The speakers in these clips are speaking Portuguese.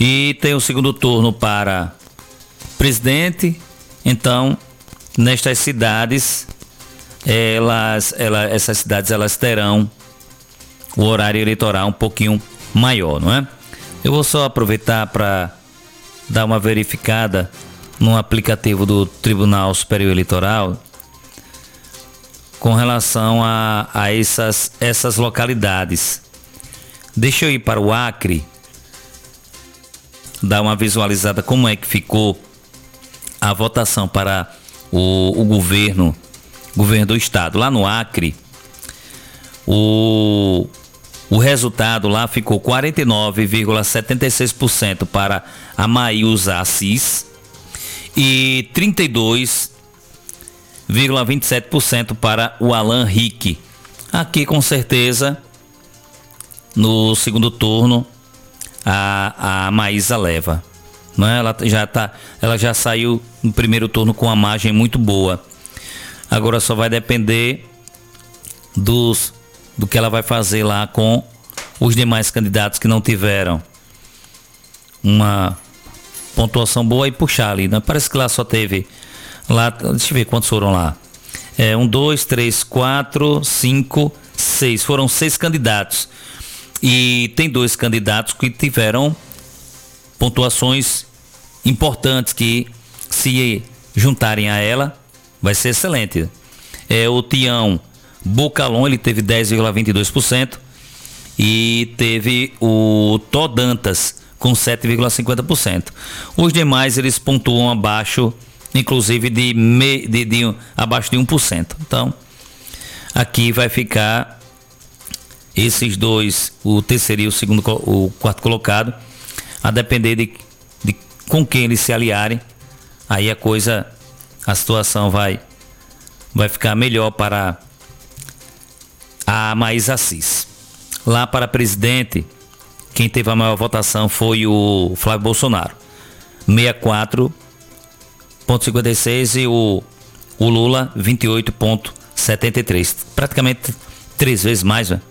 E tem o segundo turno para presidente. Então, nestas cidades, essas cidades elas terão o horário eleitoral um pouquinho maior, não é? Eu vou só aproveitar para dar uma verificada no aplicativo do Tribunal Superior Eleitoral com relação a essas localidades. Deixa eu ir para o Acre, dar uma visualizada como é que ficou a votação para o governo do estado. Lá no Acre, o resultado lá ficou 49,76% para a Maísa Assis e 32,27% para o Alan Rick. Aqui com certeza no segundo turno a Maísa leva, não é? Ela já saiu no primeiro turno com uma margem muito boa. Agora só vai depender do que ela vai fazer lá com os demais candidatos que não tiveram uma pontuação boa e puxar ali, né? Parece que lá só teve lá, deixa eu ver quantos foram lá. 1, 2, 3, 4, 5, 6. Foram 6 candidatos. E tem 2 candidatos que tiveram pontuações importantes que, se juntarem a ela, vai ser excelente. O Tião Bocalon, ele teve 10,22%. E teve o Tó Dantas com 7,50%. Os demais eles pontuam abaixo, inclusive abaixo de 1%. Então, aqui vai ficar esses dois, o terceiro e o quarto colocado, a depender de com quem eles se aliarem. Aí a situação vai ficar melhor para a Maísa Assis. Lá para presidente, quem teve a maior votação foi o Flávio Bolsonaro, 64,56%, e o Lula 28,73%. Praticamente 3 vezes mais, né?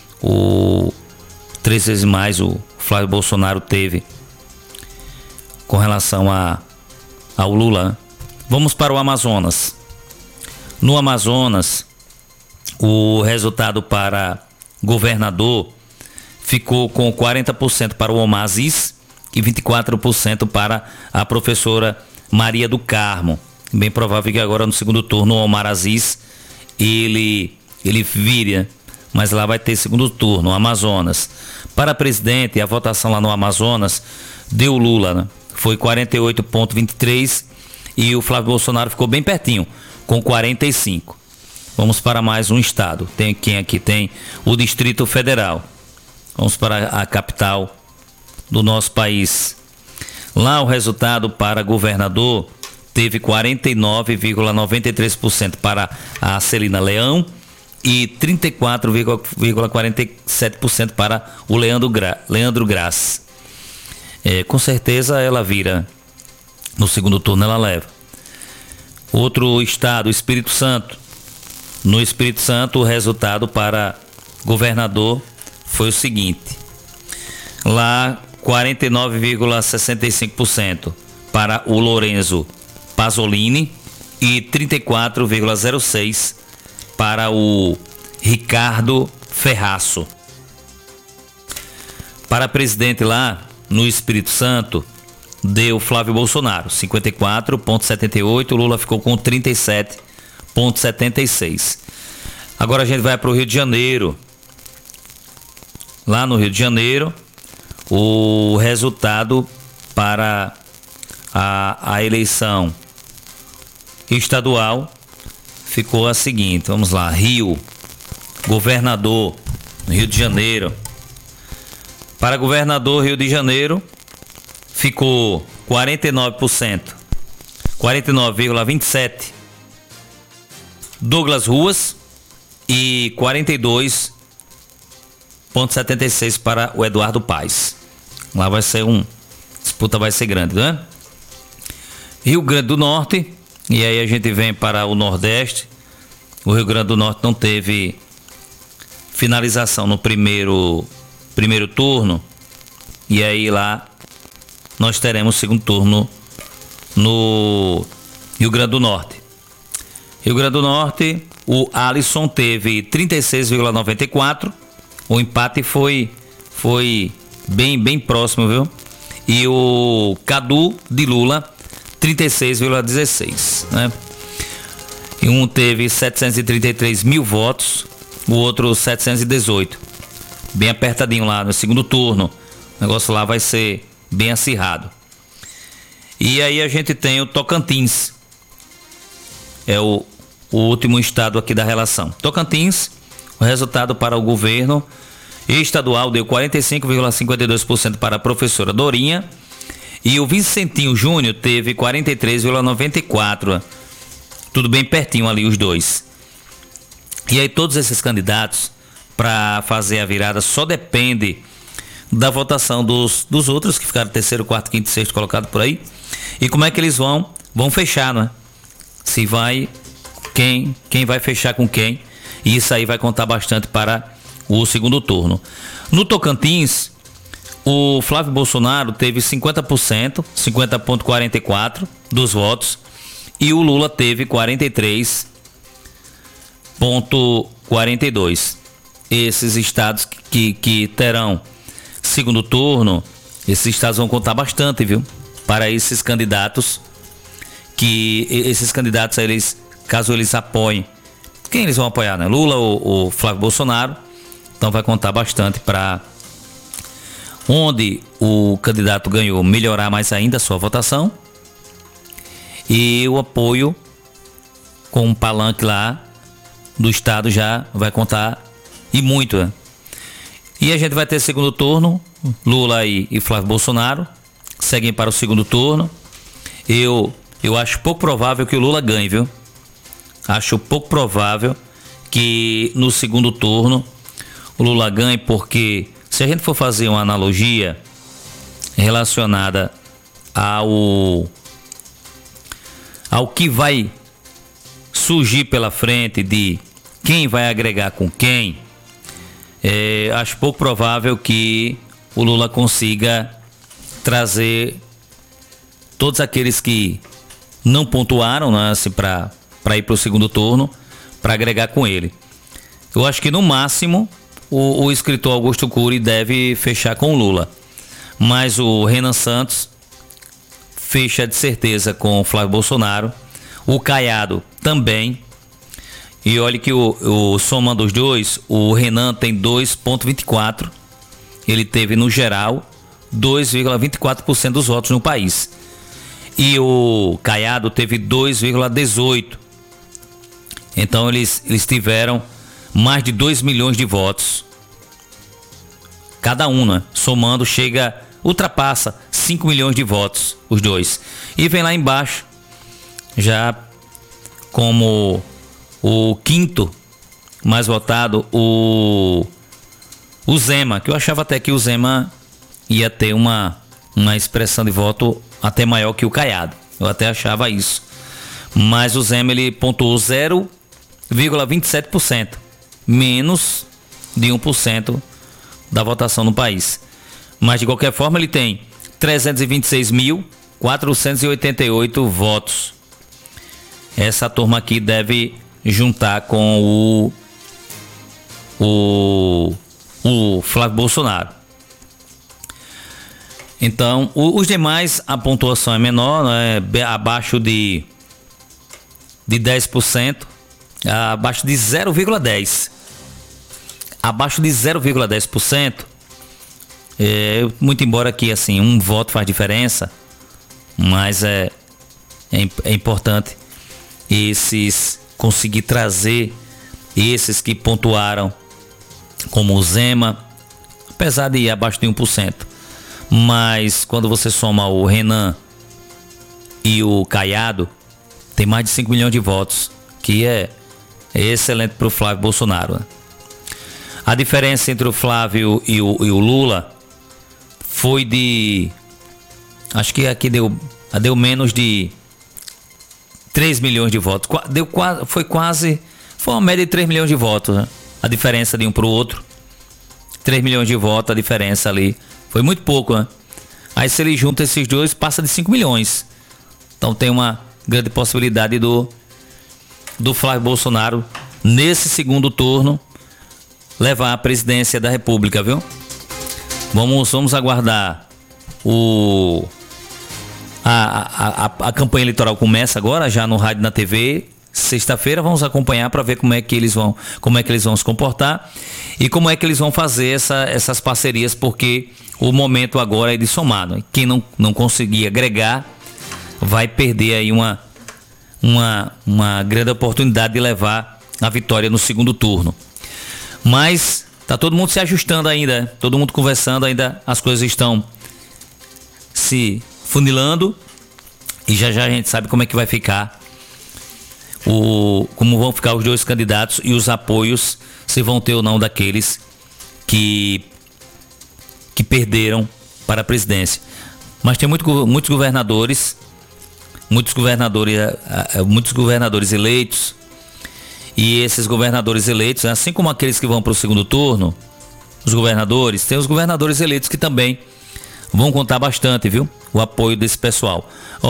3 vezes mais o Flávio Bolsonaro teve com relação ao Lula, né? Vamos para o Amazonas. No Amazonas, o resultado para governador ficou com 40% para o Omar Aziz e 24% para a professora Maria do Carmo. Bem provável que agora no segundo turno o Omar Aziz ele vire, mas lá vai ter segundo turno. O Amazonas, para presidente, a votação lá no Amazonas deu Lula, né? Foi 48,23% e o Flávio Bolsonaro ficou bem pertinho, com 45%. Vamos para mais um estado. Tem quem aqui? Tem o Distrito Federal. Vamos para a capital do nosso país. Lá o resultado para governador teve 49,93% para a Celina Leão e 34,47% para o Leandro Graça. Com certeza ela vira. No segundo turno ela leva. Outro estado, o Espírito Santo. No Espírito Santo, o resultado para governador foi o seguinte: lá 49,65% para o Lorenzo Pasolini e 34,06% para o Ricardo Ferraço. Para presidente lá no Espírito Santo, deu Flávio Bolsonaro 54,78%, o Lula ficou com 37,76%. Agora a gente vai para o Rio de Janeiro. Lá no Rio de Janeiro, o resultado para a eleição estadual ficou a seguinte, vamos lá: Rio, governador, Rio de Janeiro. Para governador Rio de Janeiro, ficou 49%, 49,27%, Douglas Ruas, e 42,76% para o Eduardo Paes. Lá vai ser disputa vai ser grande, né? Rio Grande do Norte, e aí a gente vem para o Nordeste. O Rio Grande do Norte não teve finalização no primeiro turno, e aí lá nós teremos segundo turno no Rio Grande do Norte. Rio Grande do Norte, o Alisson teve 36,94. O empate foi bem próximo, viu? E o Cadu de Lula, 36,16, né? E um teve 733 mil votos, o outro 718. Bem apertadinho lá no segundo turno. O negócio lá vai ser bem acirrado. E aí a gente tem o Tocantins. É o último estado aqui da relação. Tocantins, o resultado para o governo estadual deu 45,52% para a professora Dorinha. E o Vicentinho Júnior teve 43,94%. Tudo bem pertinho ali os dois. E aí todos esses candidatos, para fazer a virada, só depende da votação dos outros que ficaram terceiro, quarto, quinto e sexto colocado por aí. E como é que eles vão fechar, né? Se vai, quem vai fechar com quem. E isso aí vai contar bastante para o segundo turno. No Tocantins, o Flávio Bolsonaro teve 50%, 50,44% dos votos. E o Lula teve 43,42%. Esses estados que terão segundo turno, esses estados vão contar bastante, viu? Para esses candidatos, eles, caso eles apoiem, quem eles vão apoiar, né? Lula ou Flávio Bolsonaro. Então vai contar bastante para onde o candidato ganhou melhorar mais ainda a sua votação. E o apoio com um palanque lá do estado já vai contar e muito, né? E a gente vai ter segundo turno, Lula e Flávio Bolsonaro seguem para o segundo turno. Eu acho pouco provável que o Lula ganhe, viu? Acho pouco provável que no segundo turno o Lula ganhe, porque se a gente for fazer uma analogia relacionada ao que vai surgir pela frente de quem vai agregar com quem, acho pouco provável que o Lula consiga trazer todos aqueles que não pontuaram, né, assim, para ir para o segundo turno, para agregar com ele. Eu acho que no máximo o escritor Augusto Cury deve fechar com o Lula, mas o Renan Santos fecha de certeza com o Flávio Bolsonaro, o Caiado também. E olha que o somando os dois, o Renan tem 2,24%. Ele teve no geral 2,24% dos votos no país. E o Caiado teve 2,18%. Então eles tiveram mais de 2 milhões de votos. Cada um, né? Somando, ultrapassa 5 milhões de votos, os dois. E vem lá embaixo, já como o quinto mais votado, o Zema, que eu achava até que o Zema ia ter uma expressão de voto até maior que o Caiado. Eu até achava isso. Mas o Zema, ele pontuou 0,27%, menos de 1% da votação no país. Mas de qualquer forma ele tem 326.488 votos. Essa turma aqui deve juntar com o Flávio Bolsonaro. Então, os demais, a pontuação é menor, né? Abaixo de 10%, abaixo de 0,10%. Abaixo de 0,10%, muito embora aqui assim, um voto faz diferença, mas é importante conseguir trazer esses que pontuaram, como o Zema, apesar de ir abaixo de 1%. Mas quando você soma o Renan e o Caiado, tem mais de 5 milhões de votos, que é excelente para o Flávio Bolsonaro, né? A diferença entre o Flávio e o Lula foi de... Acho que aqui deu menos de 3 milhões de votos. Foi uma média de 3 milhões de votos, né? A diferença de um para o outro. 3 milhões de votos, a diferença ali. Foi muito pouco, né? Aí se ele junta esses dois, passa de 5 milhões. Então tem uma grande possibilidade do Flávio Bolsonaro, nesse segundo turno, levar a presidência da República, viu? Vamos aguardar a campanha eleitoral começa agora, já no rádio e na TV. Sexta-feira vamos acompanhar para ver como é que eles vão se comportar e como é que eles vão fazer essas parcerias, porque o momento agora é de somar, né? Quem não conseguir agregar vai perder aí uma grande oportunidade de levar a vitória no segundo turno. Mas tá todo mundo se ajustando ainda, todo mundo conversando ainda, as coisas estão se funilando e já a gente sabe como é que vai ficar como vão ficar os dois candidatos e os apoios, se vão ter ou não daqueles que perderam para a presidência. Mas tem muitos governadores eleitos, e esses governadores eleitos, assim como aqueles que vão para o segundo turno, tem os governadores eleitos que também vão contar bastante, viu? O apoio desse pessoal.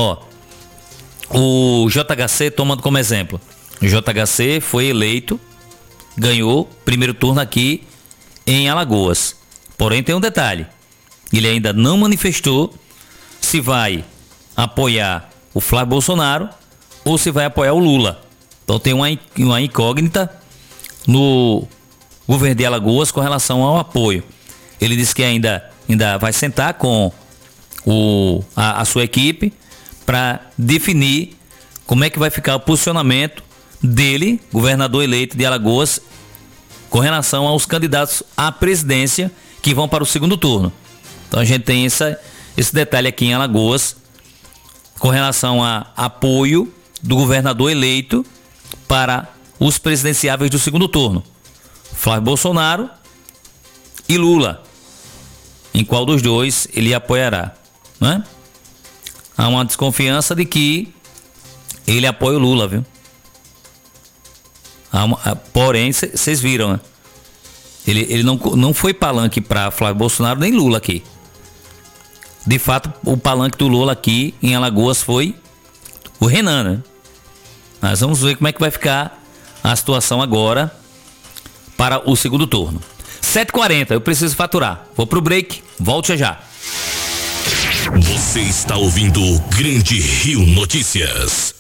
O JHC, tomando como exemplo, o JHC foi eleito, ganhou primeiro turno aqui em Alagoas. Porém tem um detalhe, ele ainda não manifestou se vai apoiar o Flávio Bolsonaro ou se vai apoiar o Lula. Então tem uma incógnita no governo de Alagoas com relação ao apoio. Ele disse que ainda vai sentar com a sua equipe para definir como é que vai ficar o posicionamento dele, governador eleito de Alagoas, com relação aos candidatos à presidência que vão para o segundo turno. Então a gente tem esse detalhe aqui em Alagoas com relação a apoio do governador eleito para os presidenciáveis do segundo turno, Flávio Bolsonaro e Lula. Em qual dos dois ele apoiará, né? Há uma desconfiança de que ele apoia o Lula, viu? Porém, vocês viram, né? Ele não foi palanque para Flávio Bolsonaro nem Lula aqui. De fato, o palanque do Lula aqui em Alagoas foi o Renan, né? Mas vamos ver como é que vai ficar a situação agora para o segundo turno. 7h40, eu preciso faturar. Vou pro break, volte já. Você está ouvindo o Grande Rio Notícias.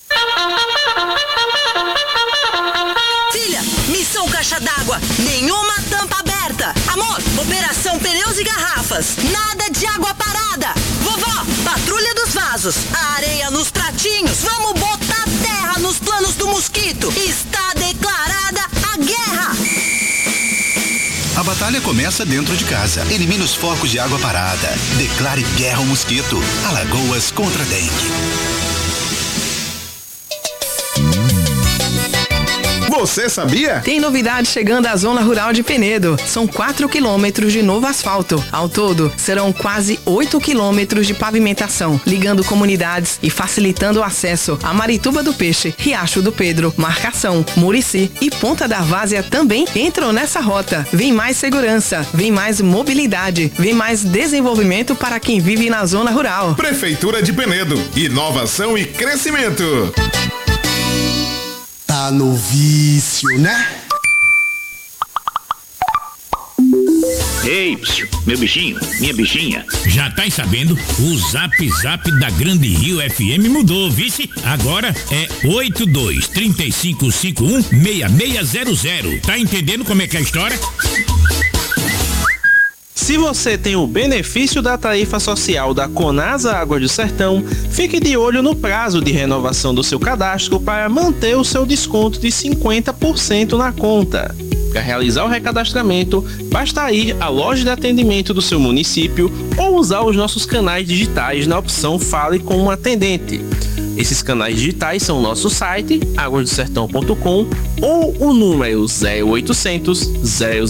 Filha, missão caixa d'água, nenhuma tampa aberta. Amor, operação pneus e garrafas, nada de água parada. Vovó, patrulha dos vasos, a areia nos pratinhos, vamos botar terra nos planos do mosquito. Está declarada a guerra. A batalha começa dentro de casa. Elimine os focos de água parada. Declare guerra ao mosquito. Alagoas contra a dengue. Você sabia? Tem novidade chegando à zona rural de Penedo. São 4 quilômetros de novo asfalto. Ao todo, serão quase 8 quilômetros de pavimentação, ligando comunidades e facilitando o acesso a Marituba do Peixe, Riacho do Pedro, Marcação, Murici e Ponta da Várzea também entram nessa rota. Vem mais segurança, vem mais mobilidade, vem mais desenvolvimento para quem vive na zona rural. Prefeitura de Penedo, inovação e crescimento. Tá no vício, né? Ei, meu bichinho, minha bichinha. Já tá sabendo? O Zap Zap da Grande Rio FM mudou, vice? Agora é 8235516600. Tá entendendo como é que é a história? Se você tem o benefício da tarifa social da Conasa Águas do Sertão, fique de olho no prazo de renovação do seu cadastro para manter o seu desconto de 50% na conta. Para realizar o recadastramento, basta ir à loja de atendimento do seu município ou usar os nossos canais digitais na opção Fale com um atendente. Esses canais digitais são o nosso site, aguasdosertão.com, ou o número 0800 000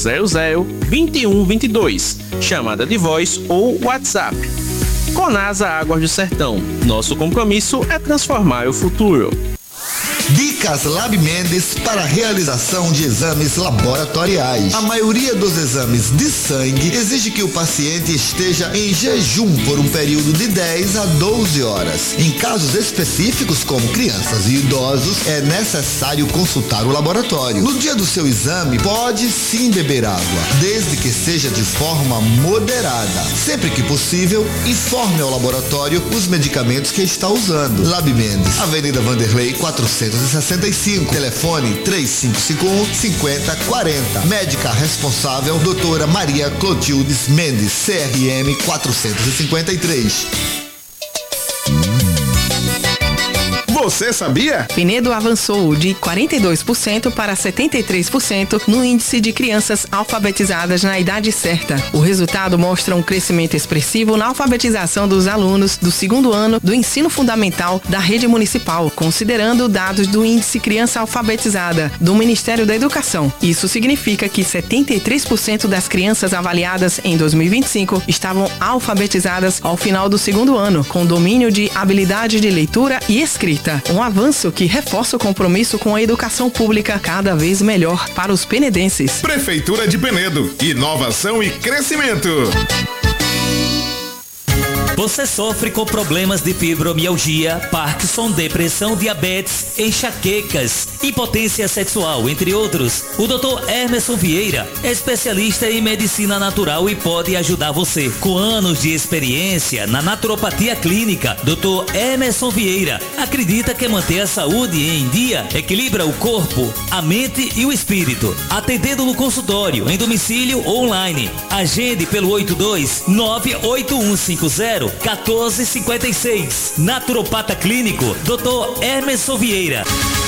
2122, chamada de voz ou WhatsApp. Conasa Águas do Sertão, nosso compromisso é transformar o futuro. Dicas Lab Mendes para a realização de exames laboratoriais. A maioria dos exames de sangue exige que o paciente esteja em jejum por um período de 10 a 12 horas. Em casos específicos, como crianças e idosos, é necessário consultar o laboratório. No dia do seu exame, pode sim beber água, desde que seja de forma moderada. Sempre que possível, informe ao laboratório os medicamentos que está usando. Lab Mendes, Avenida Vanderlei 465, telefone 3551-5040. Médica responsável, doutora Maria Clotildes Mendes, CRM 453. Você sabia? Penedo avançou de 42% para 73% no índice de crianças alfabetizadas na idade certa. O resultado mostra um crescimento expressivo na alfabetização dos alunos do segundo ano do ensino fundamental da rede municipal, considerando dados do índice Criança Alfabetizada do Ministério da Educação. Isso significa que 73% das crianças avaliadas em 2025 estavam alfabetizadas ao final do segundo ano, com domínio de habilidade de leitura e escrita. Um avanço que reforça o compromisso com a educação pública cada vez melhor para os penedenses. Prefeitura de Penedo, inovação e crescimento. Você sofre com problemas de fibromialgia, Parkinson, depressão, diabetes, enxaquecas, impotência sexual, entre outros? O Dr. Emerson Vieira é especialista em medicina natural e pode ajudar você. Com anos de experiência na naturopatia clínica, Dr. Emerson Vieira acredita que manter a saúde em dia equilibra o corpo, a mente e o espírito. Atendendo no consultório, em domicílio ou online. Agende pelo 82-98150 1456. Naturopata Clínico, Dr. Emerson Vieira.